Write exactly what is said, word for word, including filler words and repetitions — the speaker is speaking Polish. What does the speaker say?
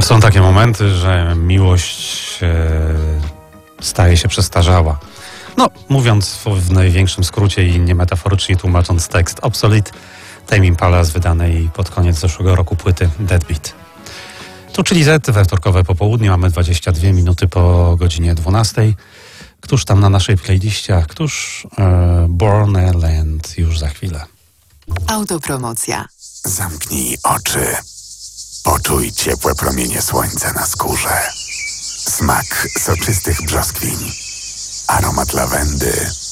Są takie momenty, że miłość e, staje się przestarzała. No, mówiąc w, w największym skrócie i niemetaforycznie tłumacząc tekst, Obsolete Tame Impala z wydanej pod koniec zeszłego roku płyty Deadbeat. Tu czyli Z, we wtorkowe popołudnie, mamy dwadzieścia dwie minuty po godzinie dwunastej. Któż tam na naszej playliście, a któż e, Borderland już za chwilę. Autopromocja. Zamknij oczy. Poczuj ciepłe promienie słońca na skórze. Smak soczystych brzoskwiń. Aromat lawendy